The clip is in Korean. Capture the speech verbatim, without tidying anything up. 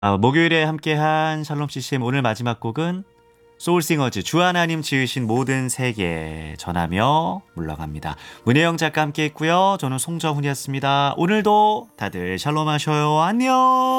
아, 목요일에 함께한 샬롬 씨씨엠 오늘 마지막 곡은 소울싱어즈 주 하나님 지으신 모든 세계 전하며 물러갑니다. 문혜영 작가 함께했고요. 저는 송정훈이었습니다. 오늘도 다들 샬롬 하셔요. 안녕.